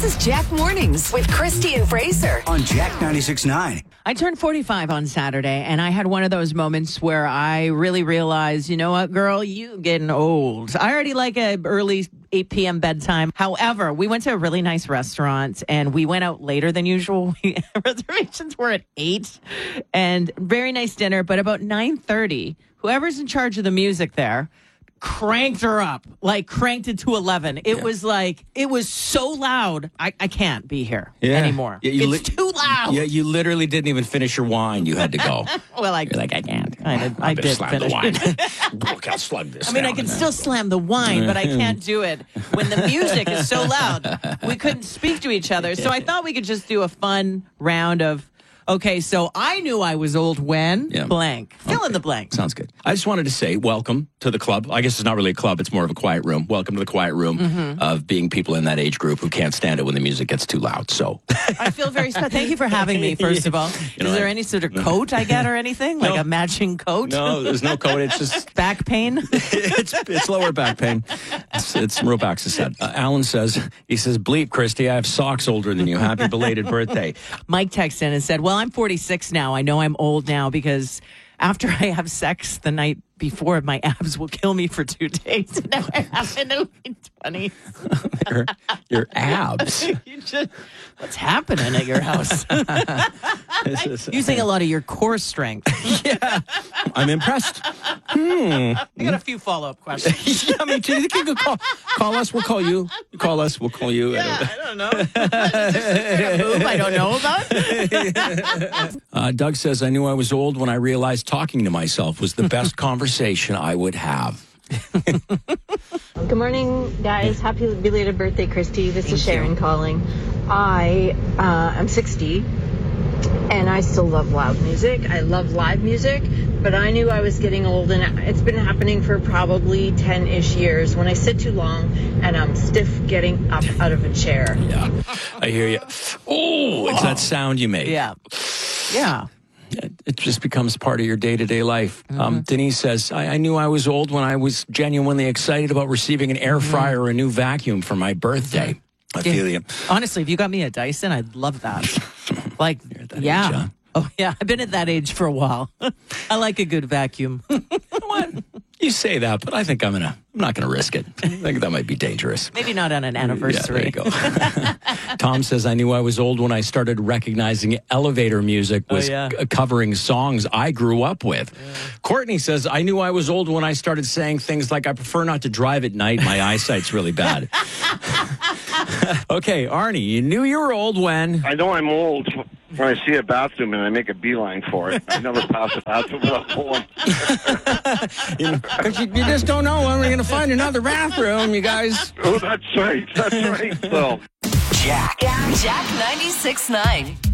This is Jack Mornings with Christy and Fraser on Jack 96.9. I turned 45 on Saturday, and I had one of those moments where I really realized, you know what, girl, you getting old. I already like a early 8 p.m. bedtime. However, we went to a really nice restaurant, and we went out later than usual. Reservations were at 8, and very nice dinner. But about 9:30, whoever's in charge of the music there cranked her up, like cranked it to 11. It was like, it was so loud. I can't be here anymore. It's too loud. Yeah, you literally didn't even finish your wine. You had to go. Well, You're like, I can't. I did slam finish the wine. Look, I'll slug this. I mean, I can still slam the wine, but I can't do it when the music is so loud. We couldn't speak to each other. So I thought we could just do a fun round of, okay, so I knew I was old when blank. Fill in the blank. Sounds good. I just wanted to say welcome to the club. I guess it's not really a club. It's more of a quiet room. Welcome to the quiet room of being people in that age group who can't stand it when the music gets too loud. So I feel very special. Thank you for having me, first of all. Is there any sort of coat I get or anything? Like a matching coat? No, there's no coat. It's just back pain? it's lower back pain. It's real back to sad. Alan says, bleep, Christy, I have socks older than you. Happy belated birthday. Mike texted in and said, well, I'm 46 now. I know I'm old now because after I have sex the night before, my abs will kill me for 2 days. It never happened in my 20s. Your abs? What's happening at your house? Using a lot of your core strength. Yeah, I'm impressed. I got a few follow-up questions. Yeah, me too. You think you could call us? We'll call you. Call us. We'll call you. Yeah, I don't know. Is this a move I don't know about? Doug says, I knew I was old when I realized talking to myself was the best conversation I would have. Good morning, guys. Happy belated birthday, Christy. This is Sharon calling. I am 60, and I still love loud music. I love live music, but I knew I was getting old, and it's been happening for probably 10-ish years when I sit too long and I'm stiff getting up out of a chair. Yeah, I hear you. Oh, it's that sound you make. Yeah. Yeah. It just becomes part of your day-to-day life. Denise says, I knew I was old when I was genuinely excited about receiving an air fryer or a new vacuum for my birthday. I feel you. Honestly, if you got me a Dyson, I'd love that. Like, yeah. Age, huh? Oh, yeah. I've been at that age for a while. I like a good vacuum. What? You say that, but I think I'm not gonna risk it. I think that might be dangerous. Maybe not on an anniversary. Yeah, there you go. Tom says, I knew I was old when I started recognizing elevator music was covering songs I grew up with. Yeah. Courtney says, I knew I was old when I started saying things like, I prefer not to drive at night. My eyesight's really bad. Okay, Arnie, you knew you were old when? I know I'm old when I see a bathroom and I make a beeline for it. I never pass a bathroom without pulling. You just don't know when we're going to find another bathroom, you guys. Oh, that's right. That's right. So, Jack 96.9.